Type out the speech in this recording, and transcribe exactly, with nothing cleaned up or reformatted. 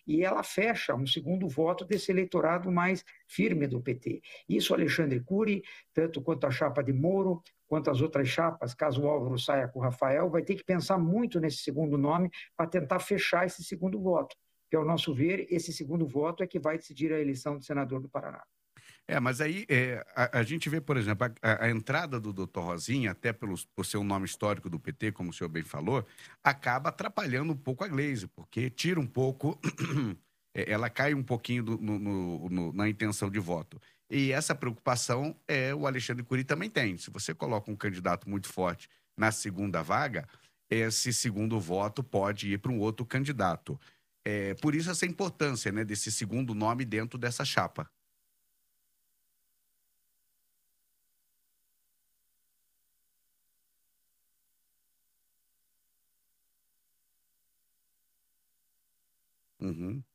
e ela fecha um segundo voto desse eleitorado mais firme do P T. Isso Alexandre Cury, tanto quanto a chapa de Moro, quanto as outras chapas, caso o Álvaro saia com o Rafael, vai ter que pensar muito nesse segundo nome para tentar fechar esse segundo voto, que, ao nosso ver, esse segundo voto é que vai decidir a eleição de senador do Paraná. É, mas aí é, a, a gente vê, por exemplo, a, a- a entrada do doutor Rosinha, até pelos, por ser um nome histórico do P T, como o senhor bem falou, acaba atrapalhando um pouco a Glaze, porque tira um pouco, é, ela cai um pouquinho do- no- no- no- na intenção de voto. E essa preocupação é o Alexandre Cury também tem. Se você coloca um candidato muito forte na segunda vaga, esse segundo voto pode ir para um outro candidato. É, por isso essa importância, né, desse segundo nome dentro dessa chapa. Uhum.